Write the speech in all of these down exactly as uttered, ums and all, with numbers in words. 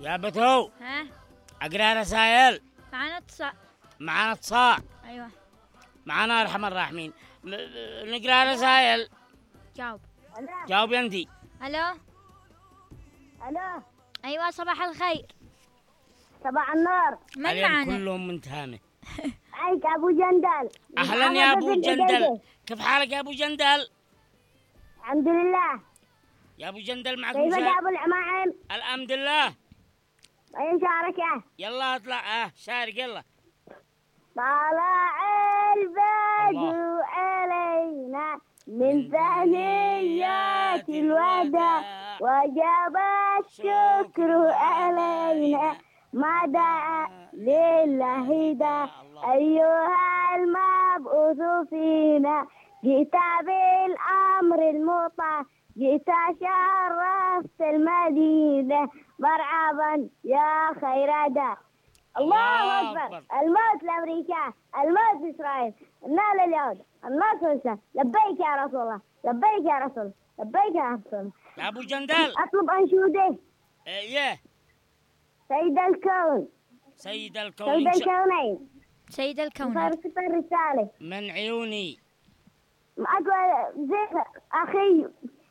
يا بتو ها اقرا رسائل. معنا اتصال. معانا اتصال. ايوه معانا ارحم الراحمين. م- نقرا رسائل. جاوب. جاوبي انت. الو الو ايوه صباح الخير. صباح النور. من اليوم معنا؟ كلهم من تهامه. معك ابو جندل. اهلا يا ابو جندل، كيف حالك يا ابو جندل؟ الحمد لله. يا ابو جندل معك كيفك يا مشاركة. ابو العمائم؟ الحمد لله. اي شاركه؟ يلا اطلع. اه شارك يلا. طلع البدر علينا من ثنيات الوداع وجب الشكر علينا ما دعا لله دا. أيها المبعوث فينا جئت بالأمر المطاع جئت شرفت المدينة مرحبا يا خير دا. الله أكبر. الموت لأمريكا، الموت لإسرائيل، النار لليهود، النار للإسلام. لبيك يا رسول الله، لبيك يا رسول الله، لبيك يا رسول الله. يا ابو جندل. أطلب أنشودة. ايه سيد الكون، سيد الكون. سيد الكونين، سيد الكون. فرصة الرسالة من عيوني. معك زي أخي.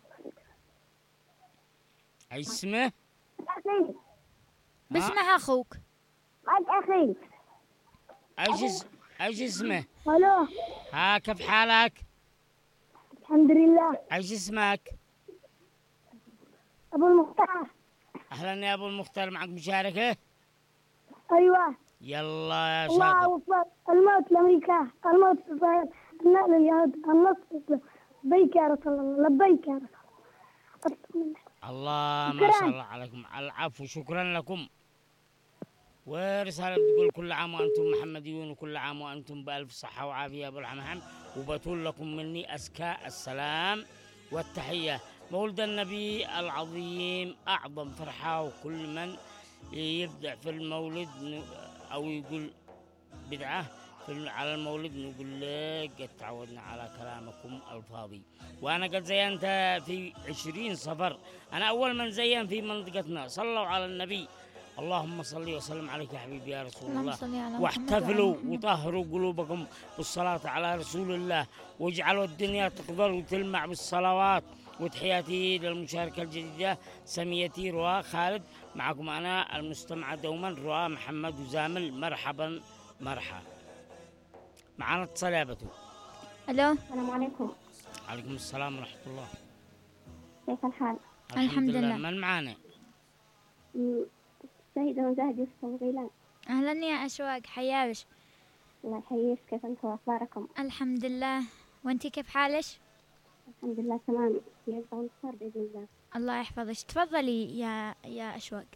ايش اسمه؟ أخي باسمه اخوك. معك أخي. ايش اس- ايش اسمه؟ ألو ها كيف حالك؟ الحمد لله. ايش اسمك؟ أبو المختار. اهلا يا ابو المختار، معك مشاركة؟ أيوة. يلا يا الله شاطر. أكبر. الموت لأمريكا، الموت لإسرائيل، النار لليهود، النصر للإسلام. لبيك يا رسول الله، لبيك يا رسول الله. الله ما شكراً. شاء الله عليكم. العفو، شكرا لكم. ورسالة بتقول كل عام وأنتم محمديون وكل عام وأنتم بألف صحة وعافية يا أبو الحمام، وبتقول لكم مني أزكى السلام والتحية. مولد النبي العظيم أعظم فرحة، وكل من يبدع في المولد ن- أو يقول بدعة في على المولد نقول لك قد تعودنا على كلامكم الفاضي. وأنا قد زينت في عشرين صفر، أنا أول من زين في منطقتنا. صلوا على النبي. اللهم صل وسلم عليك يا حبيبي يا رسول اللهم الله. صل على محمد واحتفلوا وعلى محمد. وطهروا قلوبكم بالصلاة على رسول الله، واجعلوا الدنيا تقبل وتلمع بالصلوات. وتحياتي للمشاركة الجديدة سميتي رواء خالد. معكم أنا المستمعة دوما رواء محمد وزامل. مرحبا مرحبا. معنا اتصال يا بتو. الو السلام عليكم. عليكم السلام ورحمة الله. كيف الحال؟ الحمد لله. من معنا؟ سيدة مزاهد يوسف الغيلان. اهلا يا اشواق، حياش. الله يحييك، كيف أنتم وأخباركم؟ الحمد لله. وانتي كيف حالك؟ الحمد لله تمام. يرجع انتصار بإذن الله. الله يحفظك. تفضلي يا يا اشواق.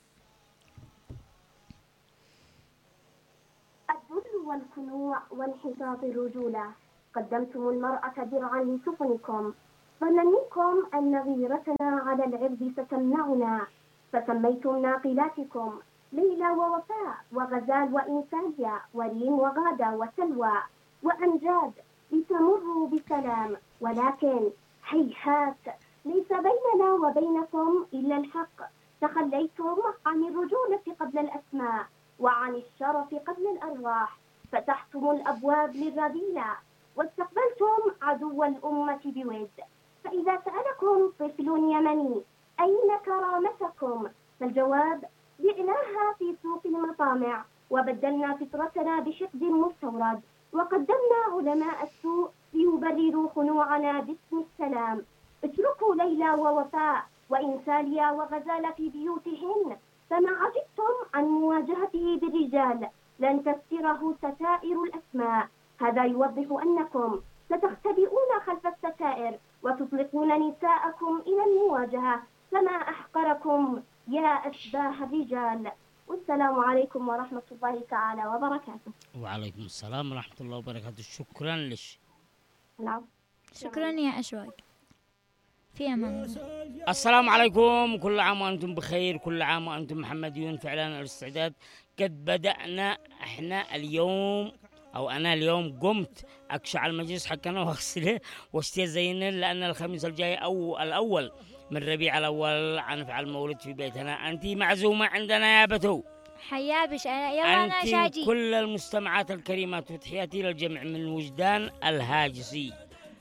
الذل والخنوع وانحطاط الرجولة قدمتم المرأة درعا لسفنكم، ظنا منكم أن غيرتنا على العرض ستمنعنا، فسميتم ناقلاتكم ليلى ووفاء وغزال وإنسانية وريم وغادة وسلوى وأمجاد لتمروا بسلام، ولكن هيهات ليس بيننا وبينكم إلا الحق. تخليتم عن الرجولة قبل الأسماء وعن الشرف قبل الأرواح، فتحتم الأبواب للرذيلة واستقبلتم عدو الأمة بود. فإذا سألكم طفل يمني أين كرامتكم، فالجواب بعناها في سوق المطامع، وبدلنا فطرتنا بحقد مستورد، وقدمنا علماء السوء ليبرروا خنوعنا باسم السلام. اتركوا ليلى ووفاء وإنساليا وغزال في بيوتهن، فما عجبتم عن مواجهته بالرجال لن تستره ستائر الأسماء. هذا يوضح أنكم ستختبئون خلف الستائر وتطلقون نساءكم إلى المواجهة، فما أحقركم يا أشباه الرجال. والسلام عليكم ورحمة الله تعالى وبركاته. وعليكم السلام ورحمة الله وبركاته. شكرا لك. العفو. شكرا يا اشواق. في امان الله. السلام عليكم، كل عام وأنتم بخير، كل عام وأنتم محمديون. فعلا الاستعداد قد بدأنا احنا اليوم، أو أنا اليوم قمت أكشع المجلس حقنا وأغسله واشتري زينه، لأن الخميس الجاي أو الأول من ربيع الأول نفعل مولد في بيتنا. أنت معزومة عندنا يا بتو. حيا بش أنا يلا أنا أنت شاجي. كل المستمعات الكريمات وتحياتي للجميع من وجدان الهاجسي.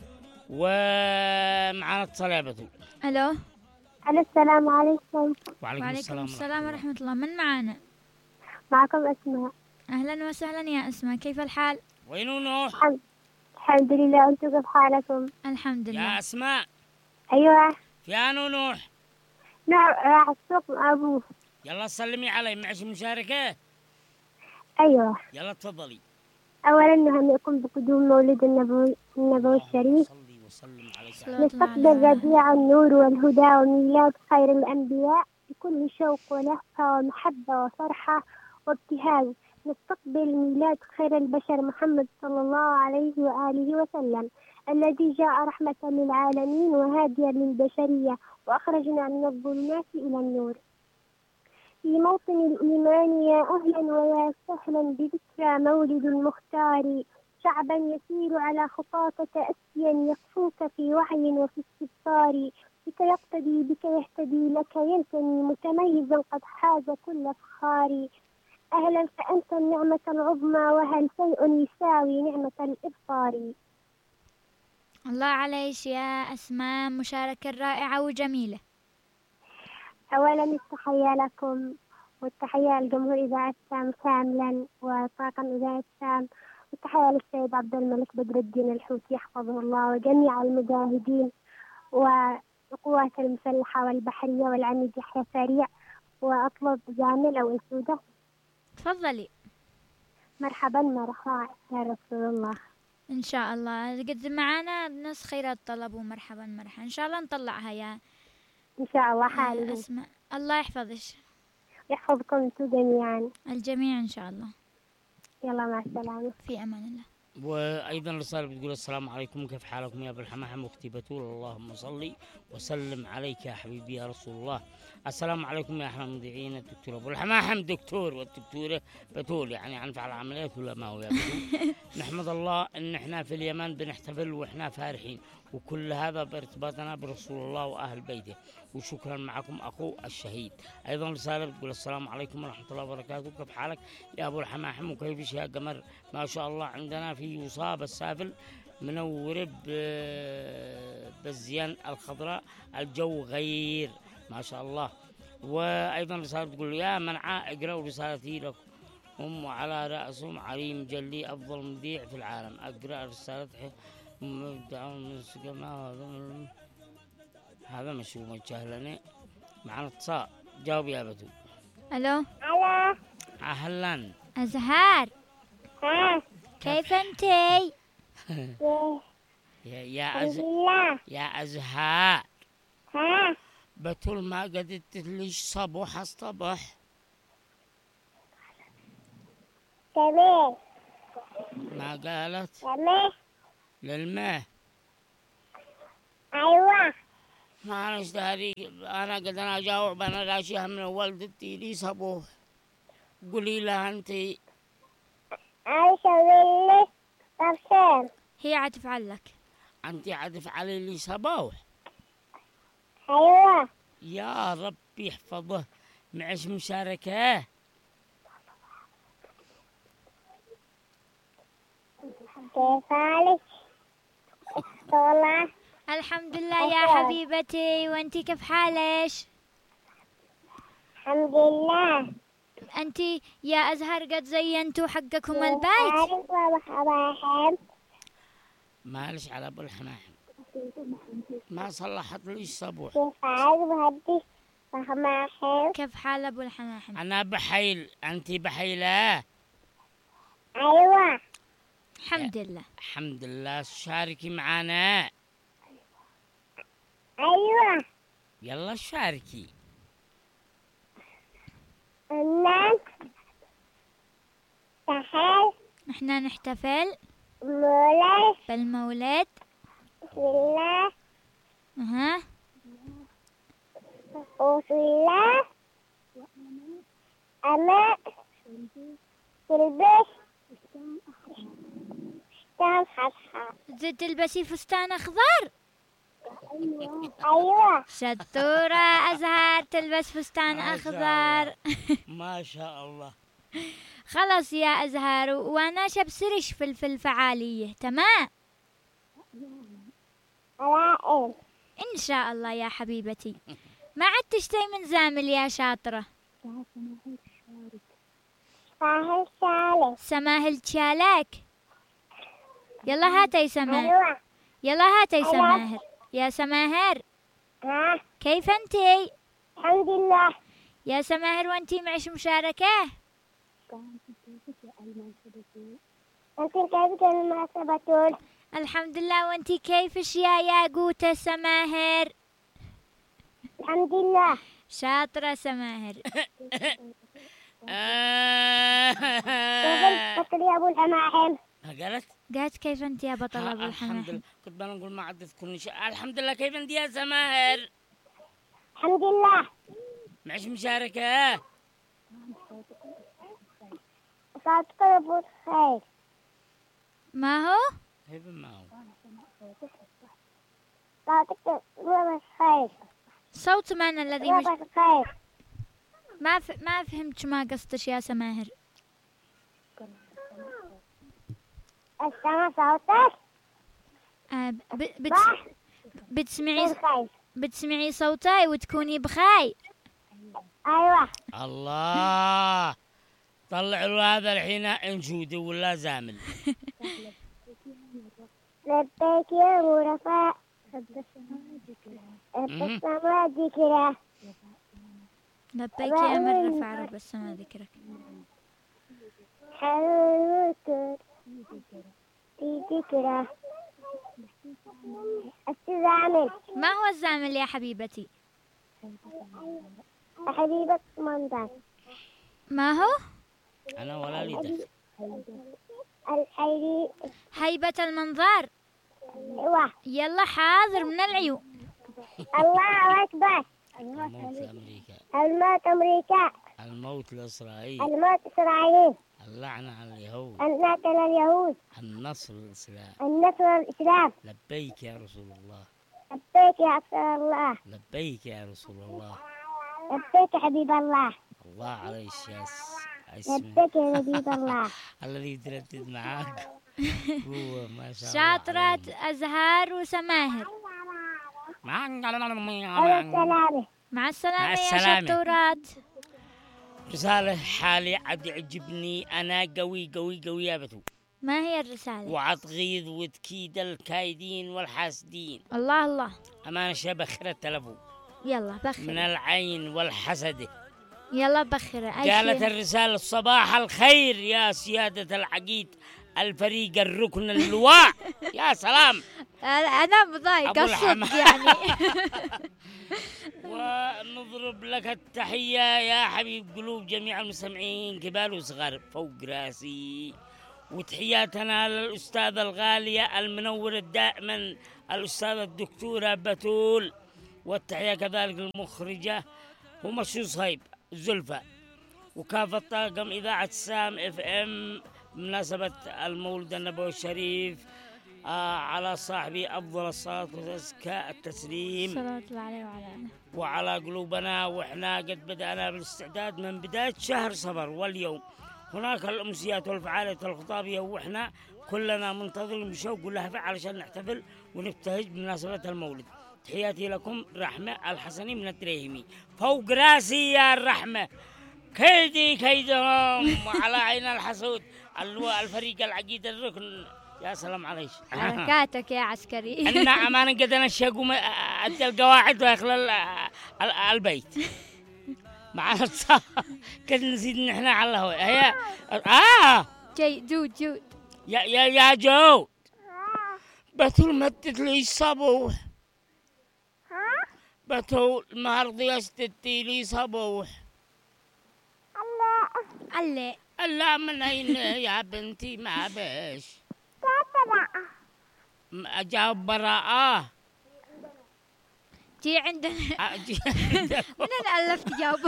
ومعنا اتصال يا بتو. ألو. ألو السلام عليكم. وعليكم, وعليكم السلام, السلام ورحمة الله. من معنا؟ معكم أسماء. أهلا وسهلا يا أسماء، كيف الحال؟ وين نوح؟ الحمد, الحمد لله، أنتم كيف حالكم؟ الحمد لله. يا أسماء. أيوة. فيانو نوح. نعم راح السوق مع أبوه. يلا سلمي علي، معش مشاركة. أيوة. يلا تفضلي. أولا نهنئكم بقدوم مولد النبوي النبوي الشريف. صلي وسلم عليك. نستقبل ربيع النور والهدى وميلاد خير الأنبياء بكل شوق ولهفة ومحبة وفرحة وابتهاج. نستقبل ميلاد خير البشر محمد صلى الله عليه وآله وسلم الذي جاء رحمة للعالمين وهاديا للبشرية وأخرجنا من الظلمات إلى النور. في موطن الإيمان يا أهلا ويا سهلا بذكرى مولد المختار، شعبا يسير على خطاك تأسيا يقفوك في وعي وفي استبصار، بك يقتدي بك يهتدي لك ينتمي متميزا قد حاز كل فخار. أهلا فأنت النعمة العظمى وهل شيء يساوي نعمة الإبصار. الله عليش يا أسماء، مشاركة رائعة وجميلة. أولا التحية لكم والتحية لجمهور إذاعة السام كاملا وطاقم إذاعة السام، والتحية للسيد عبد الملك بدر الدين الحوثي يحفظه الله وجميع المجاهدين والقوات المسلحة والبحرية والعميد يحيى سريع. وأطلب جامل أو أسودة. تفضلي. مرحبا مرحبا يا رسول الله. إن شاء الله قد معنا نص خيرات طلب ومرحبا مرحبا، إن شاء الله نطلعها يا إن شاء الله حالي. أسماء الله يحفظش. يحفظكم انتم جميعا. الجميع إن شاء الله. يلا مع السلامة. في أمان الله. وأيضا رسالة بتقول السلام عليكم، كيف حالكم يا أبو الحماحم أختي بتول، اللهم صلي وسلم عليك يا حبيبي يا رسول الله. السلام عليكم يا أحلى المذيعين الدكتور أبو الحماحم دكتور والدكتورة بتول، يعني عنف على العمليات ولا ما هو يا بتول. نحمد الله إن إحنا في اليمن بنحتفل وإحنا فارحين، وكل هذا بارتباطنا برسول الله وأهل بيته، وشكرا معكم أخو الشهيد. أيضا رسالة بتقول السلام عليكم ورحمة الله وبركاته، كيف حالك يا أبو الحماحم وكيفش يا قمر، ما شاء الله عندنا في يصاب السافل منور بالزيان الخضراء، الجو غير ما شاء الله. وأيضا رسالة بتقول يا منعاء اقرأوا رسالتي لكم هم على رأسهم عريم جلي أفضل مذيع في العالم. أقرأ رسالتي هذا مش هو متجاهلني. معنا اتصال، جاوب يا بدو. ألو. ألو. أهلا أزهار. ها. كيف أنتي؟ يا يا أز... يا أزهار. ها. بتقول ما قدرت ليش صبوح الصبح. تمام. ما قالت تمام. للماء. أيوة. ما أنا اشتهري أنا قد أنا أجاوب، أنا راشيها من والدتي لي صبوح. قولي لها أنتي. عايشة باللي طرشان. هي عتفعل لك. أنتي عتف علي لي صبوح. أيوة. يا رب يحفظه. معش مشاركة. كيف حالك؟ والله الحمد لله يا حبيبتي، وأنتي كيف حالش؟ الحمد لله. أنتي يا أزهر قد زينتوا حقكم البيت؟ مالش على أبو الحماحم، ما صلحت لي الصبوح. كيف عاجبك الحماحم؟ كيف حال أبو الحماحم؟ أنا بحيل، أنتي بحيلة؟ أيوة. الحمد لله. الحمد لله. شاركي معانا. أيوة. يلا شاركي. الناس تحل. نحن نحتفل مولد بالمولد في الله. أها. وفي الله أما تلبس فستان حصحى. زد تلبسي فستان أخضر؟ أيوة. شطورة أزهار، تلبس فستان ما شاء أخضر. ما شاء الله. خلاص يا أزهار، وأنا شبسرش في في الفعالية. تمام رائع. إن شاء الله يا حبيبتي. ما عاد تشتي من زامل يا شاطرة. فاهل شالي. سماهل تشالك. يلا هاتي سماهر. أيوة. يلا هاتي سماهر. يا سماهر ها. كيف أنتي؟ الحمد لله. يا سماهر وأنتي معش مشاركة؟ أنت كيف المناسبة؟ الحمد لله. وأنتي كيفش يا ياقوتة سماهر؟ الحمد لله. شاطرة سماهر. كيف البطل يا أبو الحماحم؟ قالت قالت كيف أنت يا بطل أبو الحمد الحماحم؟ لله. كنت بنقول ما عاد تذكرني شيء. الحمد لله. كيف انت يا سماهر؟ الحمد لله. معش مشاركة؟ صوتك أبو الخير. ما هو؟ كيف ما هو؟ صوتك أبو الخير. صوت من الذي مش... أبو الخير. ما ف... ما فهمت ما قصدش يا سماهر. السما صوتك. آه ب... بت... صح. بتسمعي بالخير. بتسمعي صوتي وتكوني بخير. أيوة. الله. طلعوا له هذا الحين انشودي ولا زامل. لبيك يا مرفع. رب السماء ذكره. لبيك يا من رفع رب السماء ذكرك. حلول في ذكره. الزامل. ما هو الزامل يا حبيبتي؟ حبيبة منظر. ما هو؟ انا ولا لي دخل. الحيري. هيبة المنظر. ايوه. يلا حاضر من العيون. الله أكبر. الموت لأمريكا. الموت أمريكا. الموت لإسرائيل. الموت إسرائيل. اللعنة على اليهود. النات اليهود. النصر للإسلام. النصر الإسلام. لبيك يا رسول الله. لبيك يا أكثر الله. لبيك يا رسول الله. لبيك يا حبيب الله. الله على الشاس اسمه لبيك يا حبيب الله. الذي يتردد معاك هو ما شاء الله. شاطرة أزهار وسماهر. مع السلامة. مع السلامة مع يا السلامة. شطورات. رسالة حالي عاد يعجبني أنا قوي قوي قوي يا بتو. ما هي الرسالة؟ وعتغيظ وتكيد الكايدين والحاسدين. الله الله. أمان شبخرة تلفو يلا من بخر. العين والحسد. يلا بخر. أي قالت شيء. الرسالة صباح الخير يا سيادة العقيد الفريق الركن اللواء. يا سلام. أنا مضايقة أبو الصدق الحمام. يعني. ونضرب لك التحية يا حبيب قلوب جميع المستمعين كبار وصغار فوق راسي. وتحياتنا للأستاذة الغالية المنورة دائما الأستاذة الدكتورة بتول. والتحية كذلك للمخرجة ومشو صهيب زلفة وكافة طاقم إذاعة سام اف ام بمناسبة المولد النبوي الشريف. آه على صاحبي أفضل الصلاة وأزكى التسليم صلاة الله عليه وعلى آله. وعلى قلوبنا. وإحنا قد بدأنا بالاستعداد من بداية شهر صفر. واليوم هناك الأمسيات والفعاليات الخطابية وإحنا كلنا منتظرين بشوق ولهفة علشان نحتفل ونبتهج بمناسبة المولد. تحياتي لكم رحمة الحسني من الدريهمي. فوق راسي يا الرحمة كيدي كيدهم وعلى عين الحسود اللواء الفريق العقيد الركن. يا سلام عليك. حركاتك يا عسكري. أنا أمانة قد أنا الشاقوم أدي القواعد ويخلى البيت معنا الصا كد نسيت إن إحنا على الهواء. هي آه جي جود جود. يا يا يا جو بتول مدت لي صبوح. بتول ما رضي أستدي لي صبوح. علي. لا من أين يا بنتي ما بيش أجاوب براءة. جي عندنا. أجي عندك. من أنا ألفت جاوب.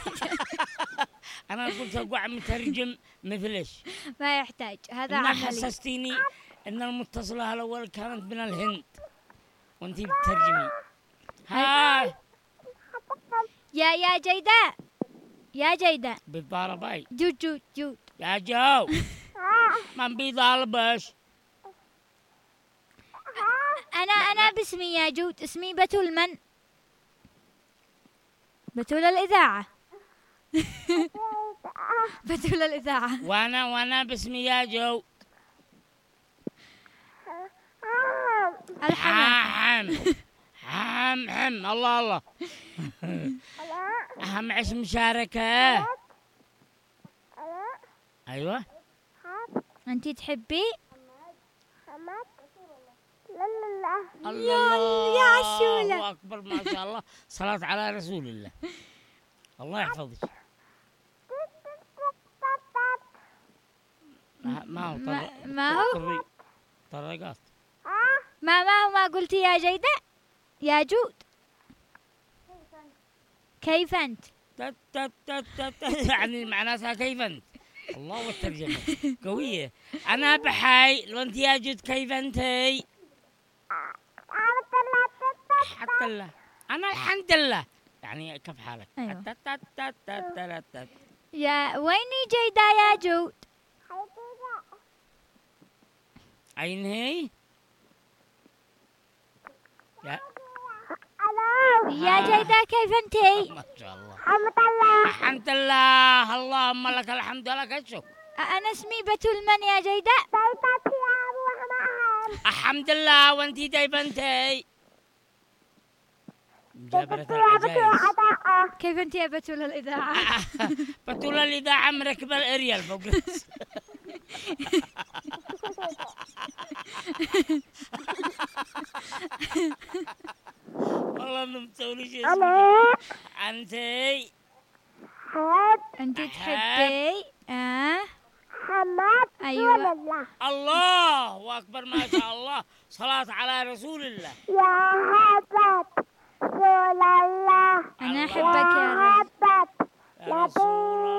أنا قلت أقوى مترجم مثلش. ما يحتاج هذا ما عملي. حسستيني أن المتصلة الأول كانت من الهند. وانتي بتترجمي. هاي يا يا جيداء، يا جيداء بتضاربي جود جود جود. يا جو من بيضاربش. أنا أنا باسمي يا جود، اسمي بتول من؟ بتول الإذاعة. بتول الإذاعة. وانا وانا باسمي يا جو الحمد. حم حم حم الله الله. أهم اسم مشاركة. أيوة. أنتي تحبي؟ الله يا عسولة. الله أكبر ما شاء الله. صلاة على رسول الله. الله يحفظك. ما هو ما, طر... ما هو طري... طرقات. ما ما هو ما قلتي يا جيداء يا جود؟ كيف أنت؟ تت تت تت تت يعني معناتها كيف أنت؟ الله والترجمة قوية. أنا بحي وأنت يا جود كيف أنتي؟ حتى الله أنا الحمد لله. يعني كيف حالك؟ أيوة. تت تت تت تت تت تت. يا ويني جيداء يا جود؟ أين هي؟ يا يا جيداء كيف أنتي؟ ما شاء الله. الحمد لله. الحمد لله اللهم لك الحمد لك الشكر. أنا اسمي بتول من يا جيداء؟ الحمد لله. وانتي داي بنتي جابرة العجائز. كيف أنت يا بتول الإذاعة؟ بتقول الإذاعة مركبة الأريال فوق الرأس. والله انه مسوي شيء اسمه. انتي أنت تحبي؟ آه حماد أيوة. الله. الله اكبر ما شاء الله. صلاة على رسول الله. يا حبت رسول الله. أنا الله. أحبك يا رب. حبت يا رسول